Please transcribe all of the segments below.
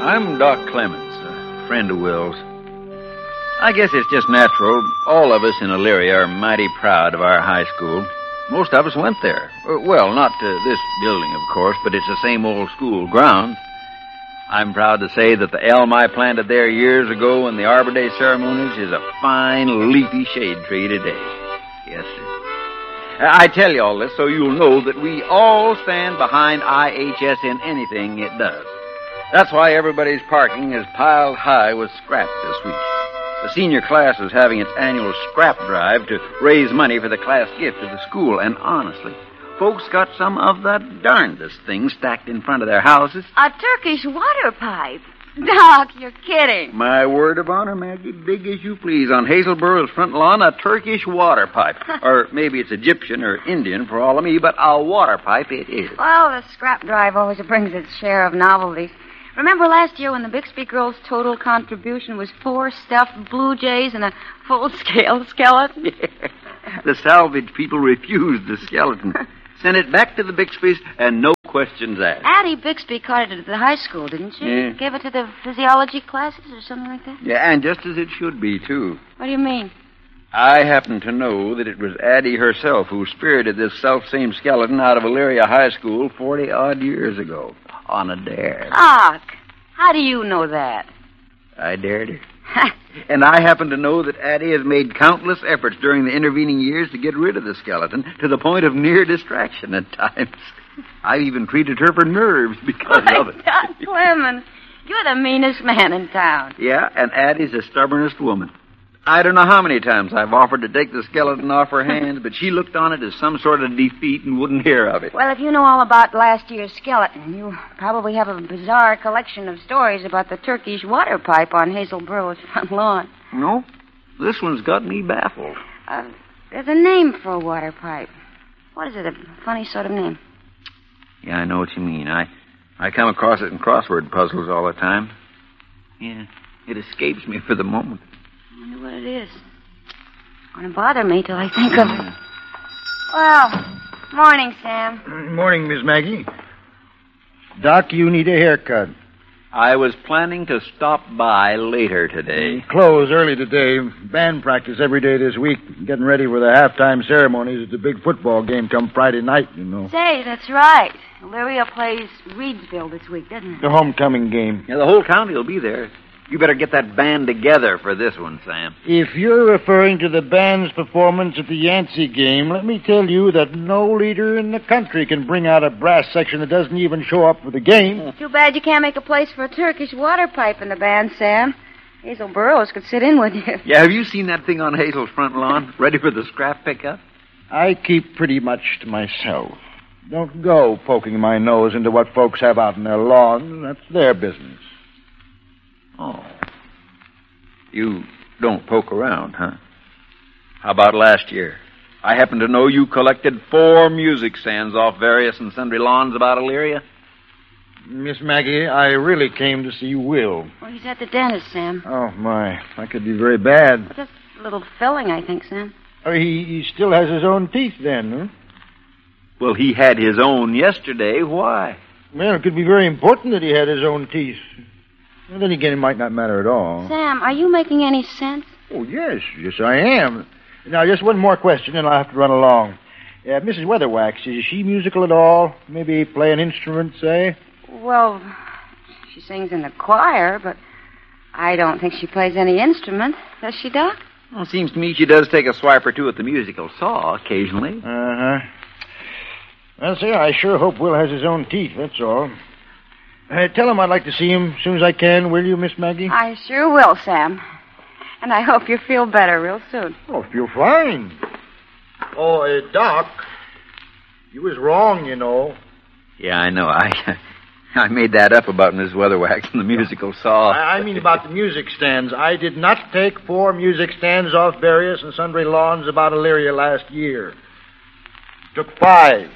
I'm Doc Clemens, a friend of Will's. I guess it's just natural. All of us in Elyria are mighty proud of our high school. Most of us went there. Well, not to this building, of course, but it's the same old school ground. I'm proud to say that the elm I planted there years ago in the Arbor Day ceremonies is a fine, leafy shade tree today. Yes, sir. I tell you all this so you'll know that we all stand behind IHS in anything it does. That's why everybody's parking is piled high with scrap this week. The senior class is having its annual scrap drive to raise money for the class gift to the school. And honestly, folks got some of the darndest things stacked in front of their houses. A Turkish water pipe. Doc, you're kidding. My word of honor, Maggie, big as you please. On Hazelborough's front lawn, a Turkish water pipe. Or maybe it's Egyptian or Indian for all of me, but a water pipe it is. Well, the scrap drive always brings its share of novelties. Remember last year when the Bixby girls' total contribution was 4 stuffed blue jays and a full-scale skeleton? Yeah. The salvage people refused the skeleton. Sent it back to the Bixbys and no questions asked. Addie Bixby caught it at the high school, didn't she? Yeah. Gave it to the physiology classes or something like that? Yeah, and just as it should be, too. What do you mean? I happen to know that it was Addie herself who spirited this self-same skeleton out of Elyria High School 40-odd years ago. On a dare. Doc, how do you know that? I dared her. And I happen to know that Addie has made countless efforts during the intervening years to get rid of the skeleton to the point of near distraction at times. I've even treated her for nerves because of it. Doc Clemens, you're the meanest man in town. Yeah, and Addie's the stubbornest woman. I don't know how many times I've offered to take the skeleton off her hands, but she looked on it as some sort of defeat and wouldn't hear of it. Well, if you know all about last year's skeleton, you probably have a bizarre collection of stories about the Turkish water pipe on Hazelborough's front lawn. No, this one's got me baffled. There's a name for a water pipe. What is it, a funny sort of name? Yeah, I know what you mean. I come across it in crossword puzzles all the time. Yeah, it escapes me for the moment. I wonder what it is. It's going to bother me till I think of it. Well, morning, Sam. Morning, Miss Maggie. Doc, you need a haircut. I was planning to stop by later today. Close early today. Band practice every day this week. Getting ready for the halftime ceremonies at the big football game come Friday night, you know. Say, that's right. Elyria plays Reedsville this week, doesn't it? The homecoming game. Yeah, the whole county will be there. You better get that band together for this one, Sam. If you're referring to the band's performance at the Yancey game, let me tell you that no leader in the country can bring out a brass section that doesn't even show up for the game. Too bad you can't make a place for a Turkish water pipe in the band, Sam. Hazel Burroughs could sit in with you. Yeah, have you seen that thing on Hazel's front lawn? Ready for the scrap pickup? I keep pretty much to myself. Don't go poking my nose into what folks have out in their lawn. That's their business. Oh. You don't poke around, huh? How about last year? I happen to know you collected 4 music stands off various and sundry lawns about Elyria. Miss Maggie, I really came to see Will. Well, he's at the dentist, Sam. Oh, my. That could be very bad. Just a little filling, I think, Sam. Oh, he still has his own teeth then, huh? Well, he had his own yesterday. Why? Well, it could be very important that he had his own teeth. Well, then again, it might not matter at all. Sam, are you making any sense? Oh, yes. Yes, I am. Now, just one more question, and I'll have to run along. Mrs. Weatherwax, is she musical at all? Maybe play an instrument, say? Well, she sings in the choir, but I don't think she plays any instrument. Does she, Doc? Well, it seems to me she does take a swipe or two at the musical saw occasionally. Uh-huh. Well, say, I sure hope Will has his own teeth, that's all. Tell him I'd like to see him as soon as I can, will you, Miss Maggie? I sure will, Sam. And I hope you feel better real soon. Oh, I feel fine. Oh, Doc, you was wrong, you know. Yeah, I know. I made that up about Miss Weatherwax and the musical saw. I mean about the music stands. I did not take 4 music stands off various and sundry lawns about Elyria last year. Took 5.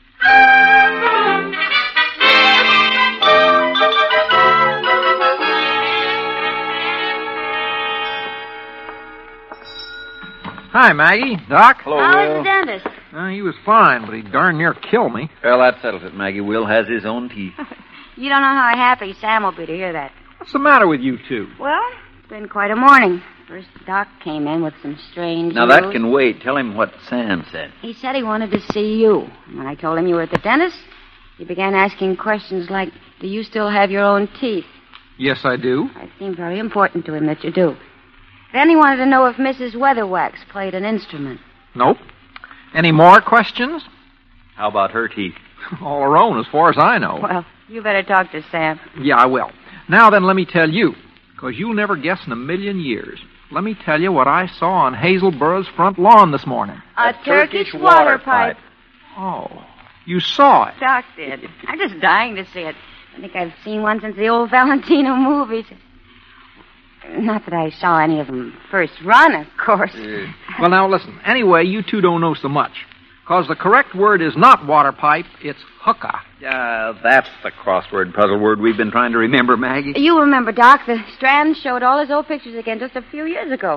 Hi, Maggie. Doc? Hello, How's Will. the dentist? He was fine, but he darn near killed me. Well, that settles it, Maggie. Will has his own teeth. You don't know how happy Sam will be to hear that. What's the matter with you two? Well, it's been quite a morning. First, Doc came in with some strange Now, news. that can wait. Tell him what Sam said. He said he wanted to see you. When I told him you were at the dentist, he began asking questions like, do you still have your own teeth? Yes, I do. It seemed very important to him that you do. Then he wanted to know if Mrs. Weatherwax played an instrument. Nope. Any more questions? How about her teeth? All her own, as far as I know. Well, you better talk to Sam. Yeah, I will. Now then, let me tell you, because you'll never guess in a million years. Let me tell you what I saw on Hazelborough's front lawn this morning. A Turkish water pipe. Oh, you saw it. Doc did. I'm just dying to see it. I think I've seen one since the old Valentino movies. Not that I saw any of them first run, of course. Well, now, listen. Anyway, you two don't know so much. Because the correct word is not water pipe, it's hookah. That's the crossword puzzle word we've been trying to remember, Maggie. You remember, Doc, the Strand showed all his old pictures again just a few years ago.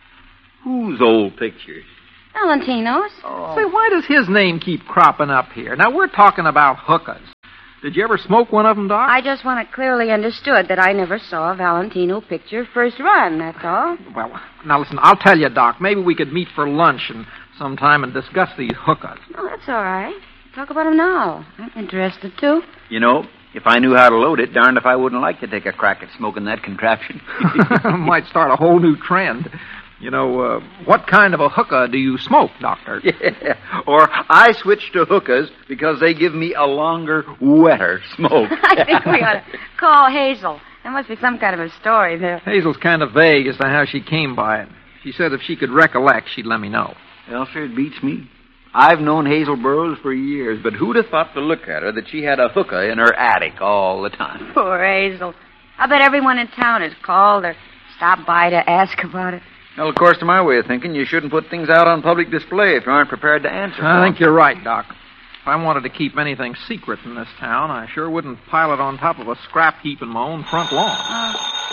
Whose old pictures? Valentino's. Say, why does his name keep cropping up here? Now, we're talking about hookahs. Did you ever smoke one of them, Doc? I just want it clearly understood that I never saw a Valentino picture first run, that's all. Well, now, listen, I'll tell you, Doc. Maybe we could meet for lunch and sometime and discuss these hookahs. Oh, that's all right. Talk about them now. I'm interested, too. You know, if I knew how to load it, darned if I wouldn't like to take a crack at smoking that contraption. Might start a whole new trend. You know, what kind of a hookah do you smoke, Doctor? Yeah. Or I switched to hookahs because they give me a longer, wetter smoke. I think we ought to call Hazel. There must be some kind of a story there. Hazel's kind of vague as to how she came by it. She said if she could recollect, she'd let me know. Well, sir, it beats me. I've known Hazel Burroughs for years, but who'd have thought to look at her that she had a hookah in her attic all the time? Poor Hazel. I bet everyone in town has called or stopped by to ask about it. Well, of course, to my way of thinking, you shouldn't put things out on public display if you aren't prepared to answer. I think you're right, Doc. If I wanted to keep anything secret in this town, I sure wouldn't pile it on top of a scrap heap in my own front lawn.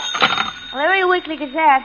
Larry Weekly Gazette.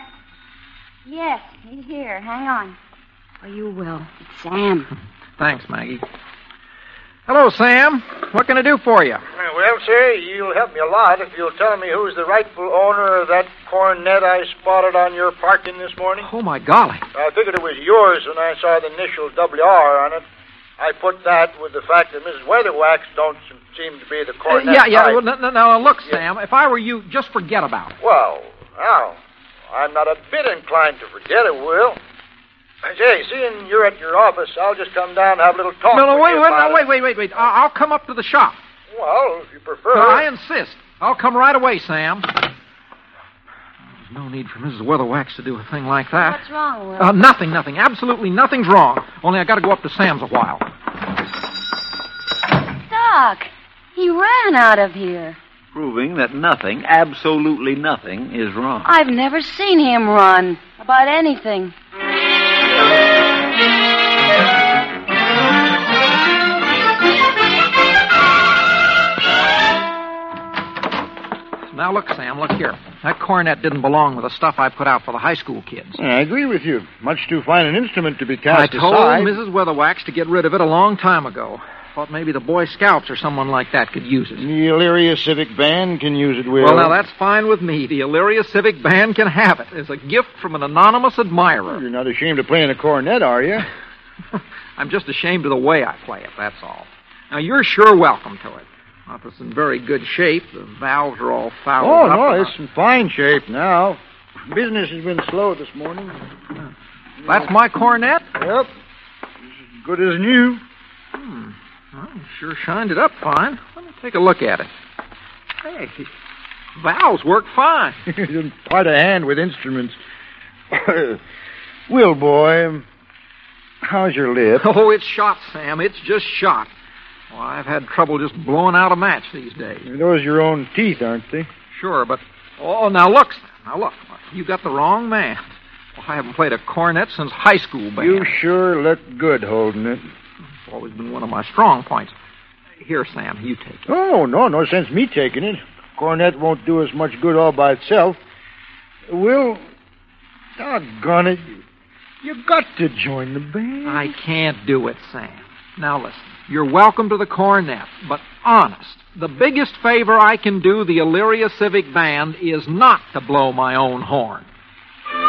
Yes, he's here. Hang on. Oh, you will. It's Sam. Thanks, Maggie. Hello, Sam. What can I do for you? Well, sir, you'll help me a lot if you'll tell me who's the rightful owner of that cornet I spotted on your parking this morning. Oh, my golly. I figured it was yours when I saw the initial WR on it. I put that with the fact that Mrs. Weatherwax don't seem to be the cornet Yeah. type. Well, no, look, Sam, if I were you, just forget about it. Well, now, I'm not a bit inclined to forget it, Will. I say, seeing you're at your office, I'll just come down and have a little talk with you about it. Wait. I'll come up to the shop. Well, if you prefer. No, I insist. I'll come right away, Sam. There's no need for Mrs. Weatherwax to do a thing like that. What's wrong, Will? Nothing. Absolutely nothing's wrong. Only I got to go up to Sam's a while. Doc, he ran out of here. Proving that nothing, absolutely nothing, is wrong. I've never seen him run about anything. Now, look, Sam, look here. That cornet didn't belong with the stuff I put out for the high school kids. I agree with you. Much too fine an instrument to be cast I told aside. Mrs. Weatherwax to get rid of it a long time ago. Thought maybe the Boy Scouts or someone like that could use it. The Elyria Civic Band can use it, Will. Well, now, that's fine with me. The Elyria Civic Band can have it as a gift from an anonymous admirer. You're not ashamed of playing a cornet, are you? I'm just ashamed of the way I play it, that's all. Now, you're sure welcome to it. Not that it's in very good shape. The valves are all fouled up. Oh, no, it's in fine shape now. Business has been slow this morning. That's my cornet? Yep. As good as new. Well, you sure shined it up fine. Let me take a look at it. Hey, valves work fine. You're quite a hand with instruments. Will, boy, how's your lip? Oh, it's shot, Sam. It's just shot. Well, I've had trouble just blowing out a match these days. Those are your own teeth, aren't they? Sure, but... Oh, now look, Sam. Now look. You got the wrong man. Well, I haven't played a cornet since high school band. You sure look good holding it. It's always been one of my strong points. Here, Sam, you take it. Oh, no sense me taking it. Cornet won't do us much good all by itself. Will, doggone it, you got to join the band. I can't do it, Sam. Now listen, you're welcome to the cornet, but honest, the biggest favor I can do the Elyria Civic Band is not to blow my own horn.